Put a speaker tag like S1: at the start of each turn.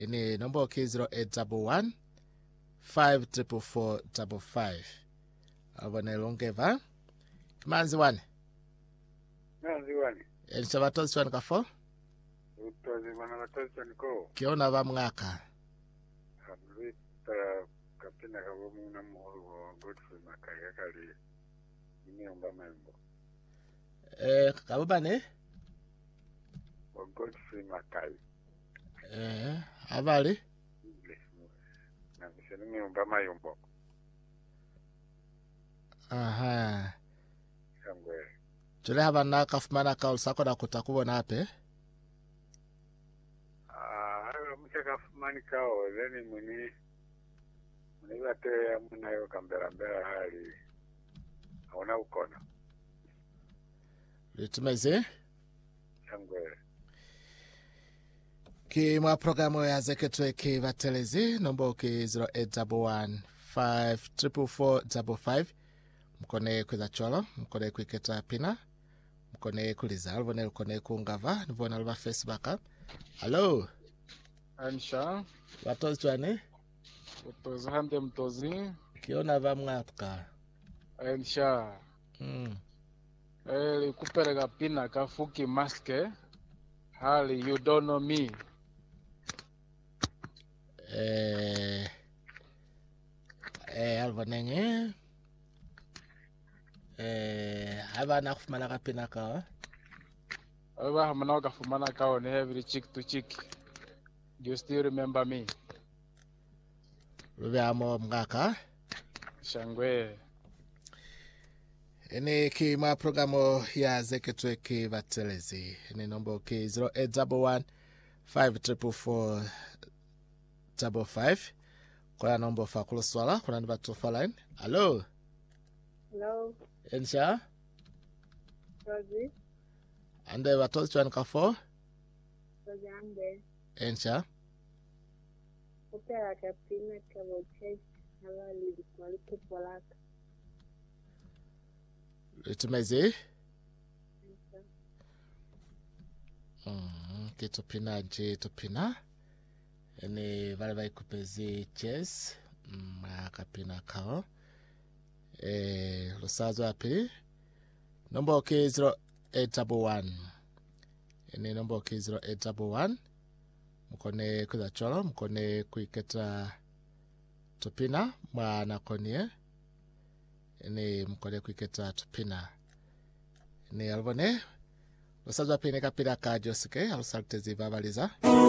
S1: Ini number ke 0811 54455. Abone longeva. Manzi wane. Elishabatozi chwani kafo.
S2: Utozi bana batozi chwani ko.
S1: Kiona ba mwaka.
S2: Habita kapina kabomu na muhuru wa Godfrey Makaya kali. Nimeomba mambo.
S1: Kababa ne?
S2: Wa Godfrey Makaya.
S1: Habari?
S2: Na bisema nimeomba mayombo.
S1: Aha.
S2: Kangwe.
S1: Chule haba na kafumana ka ulusako na kutakubona ape?
S2: Mchaka kafumani kao, zeni muni wate ya muna yo kambera hali. Hauna ukona.
S1: Litumeze?
S2: Kangwe.
S1: Ki mwa programu ya zeketwe ki vatelezi, nombo ki 0811 54455. Mkone kuza cholo, mkone kuiketa pina, mkone kuliza, alvone mkone kuungava, nivona alva Facebook. Hello?
S3: Ansha.
S1: Watozi chwani?
S3: Utozi hande mtozi.
S1: Kiona va mwatka.
S3: Ansha. Kupereka pina kafuki maske. Hali you don't know me.
S1: Alvone nye. Haba na kufumana kapina ka.
S3: Aba hamana kafumana kao ni every chick to chick. Do you still remember me?
S1: Rubi amo mgaka.
S3: Shangwe.
S1: Ini ki mwa programu ya zeketwe ki vatelezi. Ini nombo ki 0811 54455. Kuna nombo fa kuluswala. Kuna niba tufa line. Hello?
S4: Hello.
S1: Ensha?
S4: Rosie.
S1: Ande watozi chwani kafo?
S4: Rosie ande.
S1: Ensha?
S4: Kupera kapina kaboche. Hawa liku polaka.
S1: Litumeze? Kitupina je tupina. Ini vale vai kupezi chess. Kapina kao. Lusazo api. Nombo ke 0811. Ini nombo ke 0811. Mkone kuza cholo. Mkone kuiketa tupina. Mwana konie. Ini mkone kuiketa tupina. Ini albone. Lusazo api ni kapina ka Josike. Alusaltezi vavaliza.